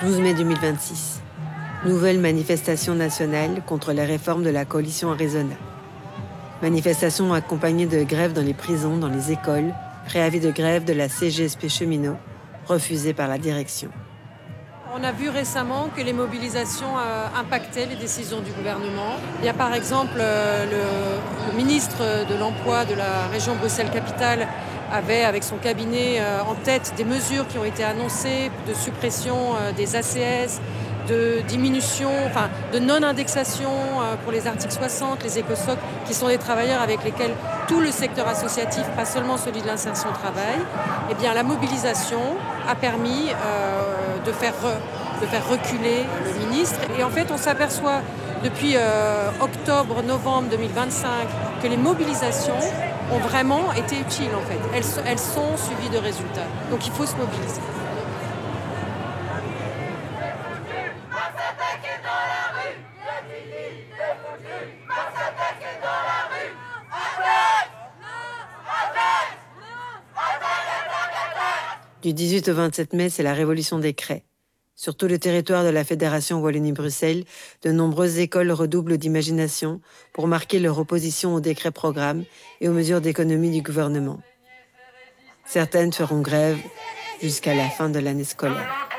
12 mai 2026. Nouvelle manifestation nationale contre les réformes de la coalition Arizona. Manifestation accompagnée de grèves dans les prisons, dans les écoles, préavis de grève de la CGSP cheminots, refusé par la direction. On a vu récemment que les mobilisations impactaient les décisions du gouvernement. Il y a par exemple le ministre de l'Emploi de la région Bruxelles-Capitale avait avec son cabinet en tête des mesures qui ont été annoncées de suppression des ACS, de diminution, de non-indexation pour les articles 60, les écosoc, qui sont des travailleurs avec lesquels tout le secteur associatif, pas seulement celui de l'insertion travail. Eh bien, la mobilisation a permis de faire reculer le ministre. Et en fait, on s'aperçoit depuis octobre-novembre 2025 que les mobilisations ont vraiment été utiles en fait. Elles sont suivies de résultats. Donc il faut se mobiliser. Du 18 au 27 mai, c'est la révolution des craies. Sur tout le territoire de la Fédération Wallonie-Bruxelles, de nombreuses écoles redoublent d'imagination pour marquer leur opposition aux décrets programmes et aux mesures d'économie du gouvernement. Certaines feront grève jusqu'à la fin de l'année scolaire.